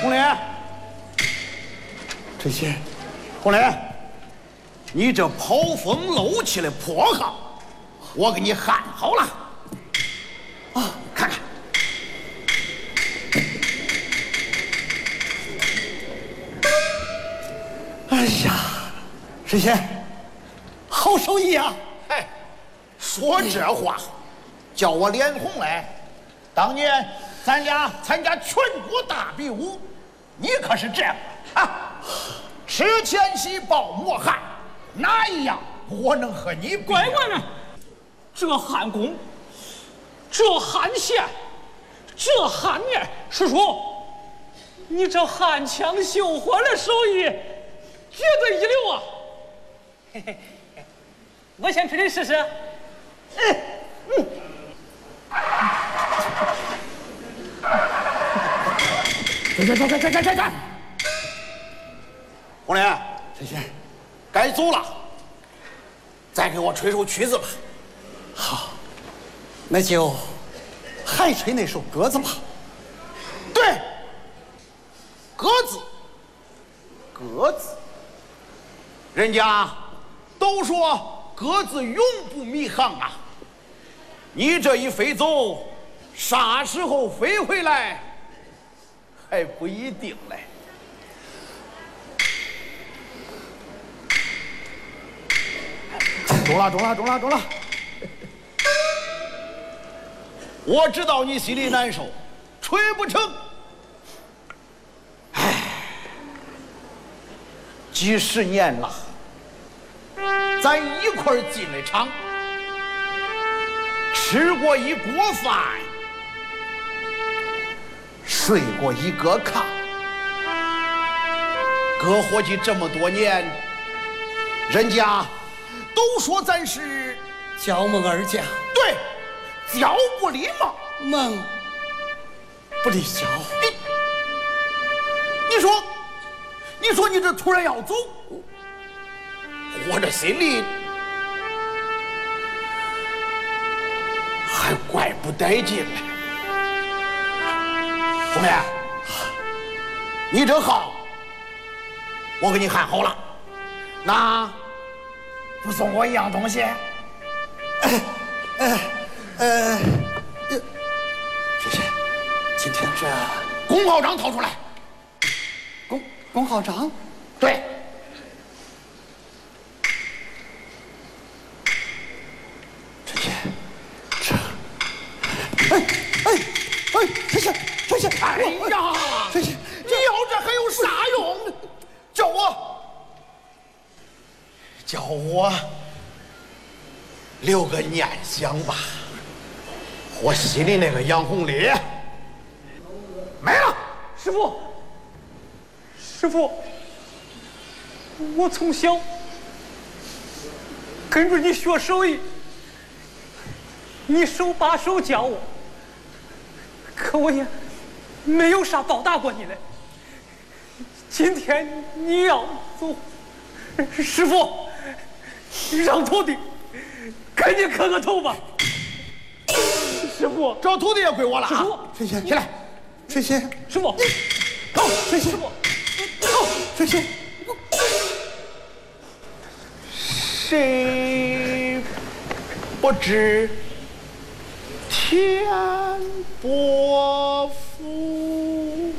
红莲， 这些， 红莲，你这跑风漏气的破行，我给你焊好了。啊，看看。 哎呀，神仙，好手艺啊！ 哎，说这话，叫我脸红嘞。当年咱俩参加全国大比武，你可是这样啊，吃前稀报磨汗，哪一样我能和你比？ 乖乖呢，这焊工，这焊线，这焊面，师叔，你这焊枪绣花的手艺绝对一流啊！嘿嘿，我先吹吹试试。 站！红莲， 神仙， 该走了，再给我吹首曲子吧。 好，那就还吹那首鸽子吧。 对，鸽子，鸽子，人家都说鸽子永不迷航啊。你这一飞走，啥时候飞回来还不一定嘞。中了！我知道你心里难受，吹不成。唉，几十年了，咱一块儿进了厂，吃过一锅饭，睡过一个炕，哥伙计这么多年，人家都说咱是娇梦二家， 对，娇不离梦， 梦不离娇。 你说你这突然要走，我这心里还怪不得劲嘞。红莲，你这号我给你焊好了，那不送我一样东西？ 神仙，今天这公号章掏出来。 公号章， 对。 神仙，神仙， 哎呀， 神仙， 你要这还有啥用？叫我留个念想吧。我心里那个杨红丽没了。 师傅，我从小跟着你学手艺，你手把手教我，可我也没有啥报答过你嘞。今天你要走，师傅，让徒弟给你磕个头吧。师傅， 这徒弟也归我了啊！ 师傅， 神仙， 起来， 神仙， 师傅， 走，神仙， 师傅， 神仙， 谁不知天波府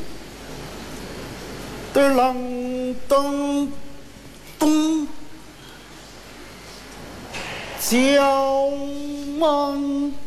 的冷噔咚，焦梦